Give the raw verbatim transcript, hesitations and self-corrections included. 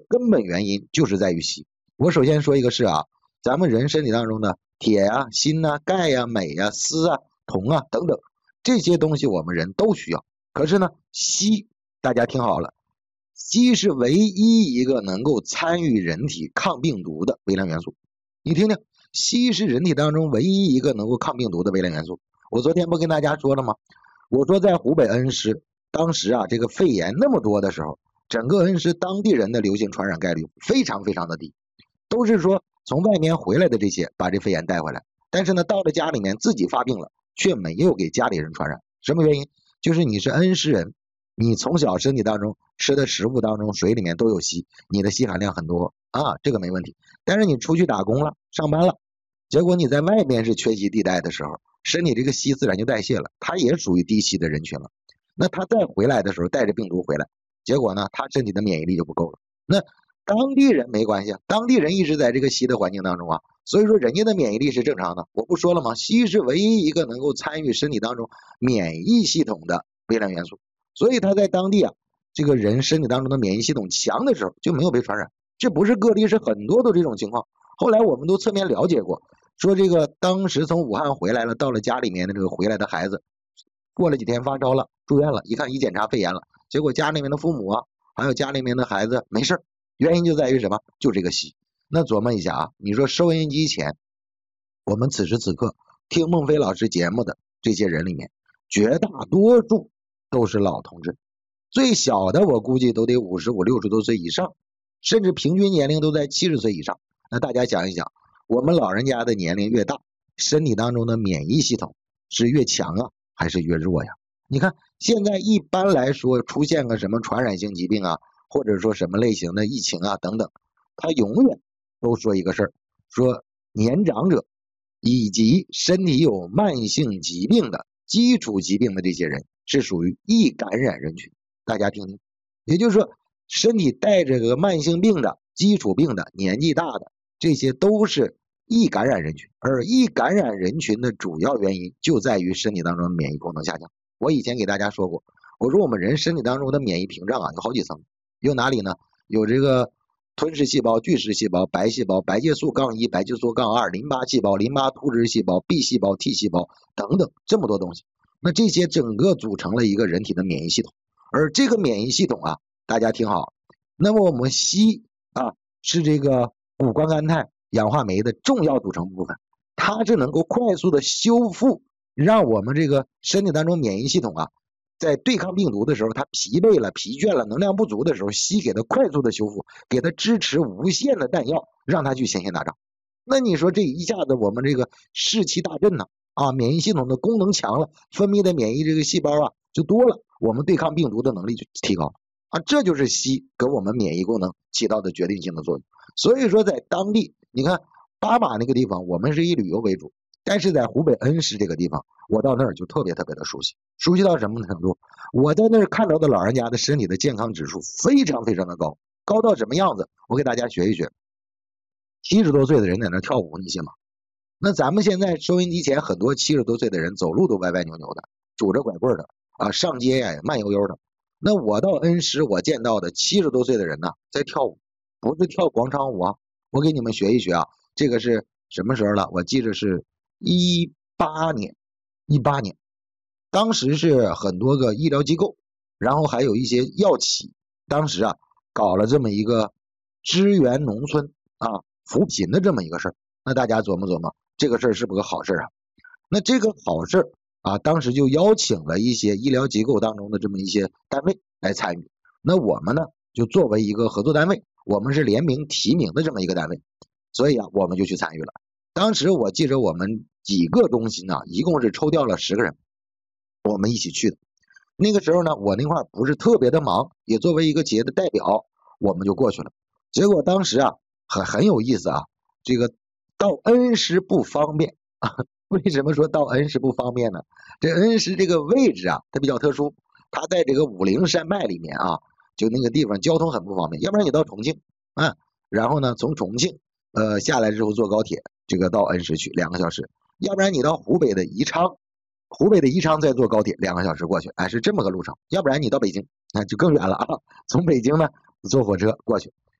根本原因就是在于硒。我首先说一个是啊，咱们人身体当中的铁呀、啊、锌啊、钙呀、啊、镁呀、啊、锶啊、铜啊等等这些东西我们人都需要。可是呢，硒大家听好了，硒是唯一一个能够参与人体抗病毒的微量元素。你听听，硒是人体当中唯一一个能够抗病毒的微量元素。我昨天不跟大家说了吗？我说在湖北恩施，当时啊这个肺炎那么多的时候，整个恩施当地人的流行传染概率非常非常的低，都是说从外面回来的这些把这肺炎带回来，但是呢到了家里面自己发病了，却没有给家里人传染。什么原因？就是你是恩施人，你从小身体当中吃的食物当中水里面都有硒，你的硒含量很多啊，这个没问题。但是你出去打工了上班了，结果你在外边是缺硒地带的时候，身体这个硒自然就代谢了，它也属于低硒的人群了。那他再回来的时候带着病毒回来，结果呢他身体的免疫力就不够了。那当地人没关系，当地人一直在这个硒的环境当中啊，所以说人家的免疫力是正常的。我不说了吗？硒是唯一一个能够参与身体当中免疫系统的微量元素，所以他在当地啊，这个人身体当中的免疫系统强的时候就没有被传染。这不是个例，是很多的这种情况。后来我们都侧面了解过，说这个当时从武汉回来了，到了家里面的这个回来的孩子，过了几天发烧了，住院了，一看一检查肺炎了，结果家里面的父母啊，还有家里面的孩子没事，原因就在于什么？就这个硒。那琢磨一下啊，你说收音机前，我们此时此刻听孟非老师节目的这些人里面，绝大多数都是老同志，最小的我估计都得五十五六十多岁以上，甚至平均年龄都在七十岁以上。那大家想一想，我们老人家的年龄越大，身体当中的免疫系统是越强啊还是越弱呀？你看现在一般来说出现个什么传染性疾病啊，或者说什么类型的疫情啊等等，他永远都说一个事儿，说年长者以及身体有慢性疾病的基础疾病的这些人是属于易感染人群。大家听听，也就是说身体带着个慢性病的基础病的年纪大的，这些都是易感染人群。而易感染人群的主要原因就在于身体当中的免疫功能下降。我以前给大家说过，我说我们人身体当中的免疫屏障啊有好几层，有哪里呢？有这个吞噬细胞、巨噬细胞、白细胞、白介素杠一、白介素杠二、淋巴细胞、淋巴突织细胞、B 细胞、T 细胞等等这么多东西。那这些整个组成了一个人体的免疫系统。而这个免疫系统啊，大家听好，那么我们硒啊是这个谷胱甘肽、氧化酶的重要组成部分，它是能够快速的修复，让我们这个身体当中免疫系统啊在对抗病毒的时候，它疲惫了、疲倦了、能量不足的时候，硒给它快速的修复，给它支持无限的弹药，让它去前线打仗。那你说这一下子我们这个士气大振呢啊，免疫系统的功能强了，分泌的免疫这个细胞啊就多了，我们对抗病毒的能力就提高啊，这就是硒给我们免疫功能起到的决定性的作用。所以说在当地，你看巴马那个地方，我们是以旅游为主，但是在湖北恩施这个地方，我到那儿就特别特别的熟悉，熟悉到什么程度？我在那儿看到的老人家的身体的健康指数非常非常的高，高到什么样子？我给大家学一学。七十多岁的人在那跳舞，你信吗？那咱们现在收音机前很多七十多岁的人走路都歪歪扭扭的，拄着拐棍的啊，上街呀、啊、慢悠悠的。那我到恩施，我见到的七十多岁的人呢，在跳舞，不是跳广场舞啊。我给你们学一学啊，这个是什么时候了？我记着是一八年，一八年，当时是很多个医疗机构，然后还有一些药企，当时啊搞了这么一个支援农村啊扶贫的这么一个事儿。那大家琢磨琢磨，这个事儿是不是个好事啊？那这个好事啊，当时就邀请了一些医疗机构当中的这么一些单位来参与。那我们呢，就作为一个合作单位，我们是联名提名的这么一个单位，所以啊，我们就去参与了。当时我记着我们几个中心呢，一共是抽调了十个人，我们一起去的。那个时候呢，我那块不是特别的忙，也作为一个企业的代表，我们就过去了。结果当时啊，很很有意思啊，这个到恩施不方便啊。为什么说到恩施不方便呢？这恩施这个位置啊，它比较特殊，它在这个武陵山脉里面啊，就那个地方交通很不方便。要不然你到重庆啊，然后呢从重庆呃下来之后坐高铁，这个到恩施去两个小时；要不然你到湖北的宜昌，湖北的宜昌再坐高铁两个小时过去，哎，是这么个路程。要不然你到北京，那就更远了啊，从北京呢坐火车过去。